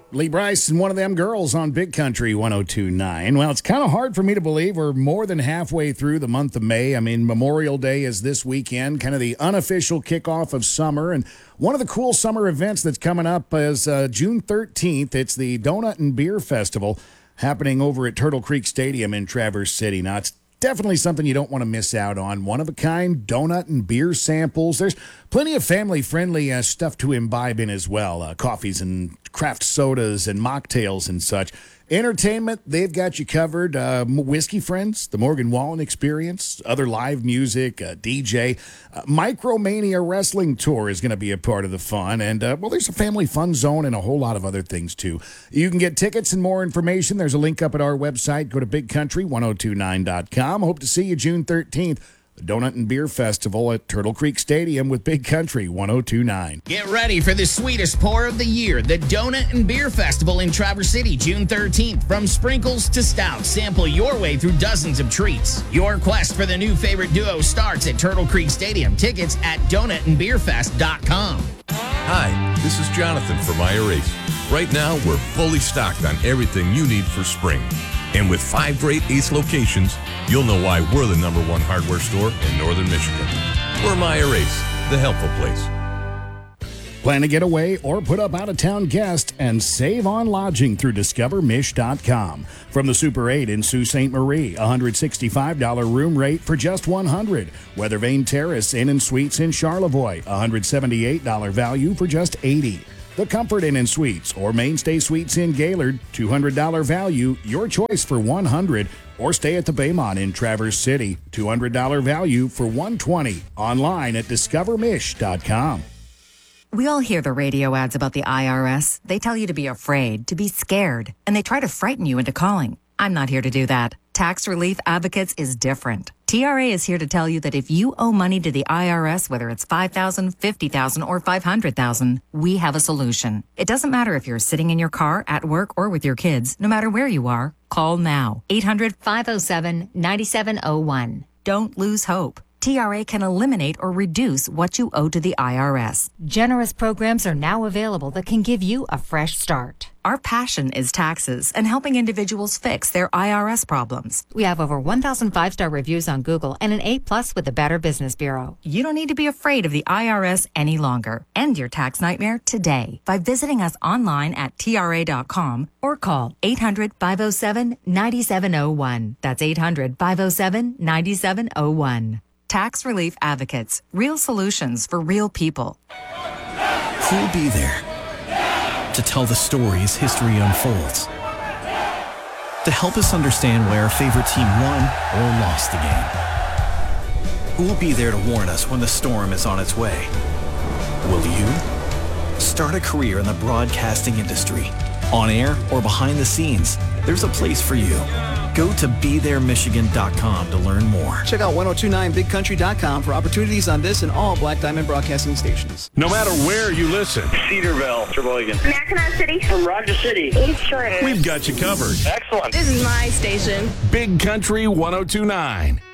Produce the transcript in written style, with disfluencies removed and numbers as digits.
Lee Bryce and one of them girls on Big Country 102.9. Well, it's kind of hard for me to believe we're more than halfway through the month of May. I mean, Memorial Day is this weekend, kind of the unofficial kickoff of summer. And one of the cool summer events that's coming up is June 13th. It's the Donut and Beer Festival happening over at Turtle Creek Stadium in Traverse City. Now, it's definitely something you don't want to miss out on. One-of-a-kind donut and beer samples. There's plenty of family-friendly stuff to imbibe in as well. Coffees and craft sodas and mocktails and such. Entertainment, they've got you covered. Whiskey Friends, the Morgan Wallen Experience, other live music, DJ. Micromania Wrestling Tour is going to be a part of the fun. And, there's a family fun zone and a whole lot of other things, too. You can get tickets and more information. There's a link up at our website. Go to bigcountry1029.com. Hope to see you June 13th. The Donut and Beer Festival at Turtle Creek Stadium with Big Country 102.9. Get ready for the sweetest pour of the year, the Donut and Beer Festival in Traverse City, June 13th. From sprinkles to stouts, sample your way through dozens of treats. Your quest for the new favorite duo starts at Turtle Creek Stadium. Tickets at donutandbeerfest.com. Hi, this is Jonathan from IRACE. Right now, we're fully stocked on everything you need for spring. And with 5 great Ace locations, you'll know why we're the #1 hardware store in Northern Michigan. We're Meyer Ace, the helpful place. Plan to get away or put up out-of-town guests and save on lodging through discovermish.com. From the Super 8 in Sault Ste. Marie, $165 room rate for just $100. Weather Vane Terrace Inn and Suites in Charlevoix, $178 value for just $80. The Comfort Inn and Suites or Mainstay Suites in Gaylord, $200 value, your choice for $100. Or stay at the Baymont in Traverse City, $200 value for $120. Online at discovermish.com. We all hear the radio ads about the IRS. They tell you to be afraid, to be scared, and they try to frighten you into calling. I'm not here to do that. Tax Relief Advocates is different. TRA is here to tell you that if you owe money to the IRS, whether it's $5,000, $50,000, or $500,000, we have a solution. It doesn't matter if you're sitting in your car, at work, or with your kids. No matter where you are, call now. 800-507-9701. Don't lose hope. TRA can eliminate or reduce what you owe to the IRS. Generous programs are now available that can give you a fresh start. Our passion is taxes and helping individuals fix their IRS problems. We have over 1,000 5-star reviews on Google and an A+ with the Better Business Bureau. You don't need to be afraid of the IRS any longer. End your tax nightmare today by visiting us online at TRA.com or call 800-507-9701. That's 800-507-9701. Tax Relief Advocates. Real solutions for real people. Who'll be there to tell the story as history unfolds? To help us understand why our favorite team won or lost the game? Who will be there to warn us when the storm is on its way? Will you? Start a career in the broadcasting industry. On air or behind the scenes, there's a place for you. Go to BeThereMichigan.com to learn more. Check out 1029bigcountry.com for opportunities on this and all Black Diamond Broadcasting stations. No matter where you listen. Cedarville, Sheboygan, Mackinac City, from Rogers City, East Jordan. We've got you covered. Excellent. This is my station. Big Country 102.9.